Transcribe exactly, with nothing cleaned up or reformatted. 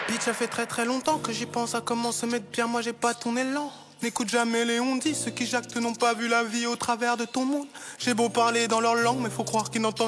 Bitch, ça fait très très longtemps que j'y pense à comment se mettre bien, moi j'ai pas ton élan. N'écoute jamais les on-dit, ceux qui jactent n'ont pas vu la vie au travers de ton monde. J'ai beau parler dans leur langue, mais faut croire qu'ils n'entendent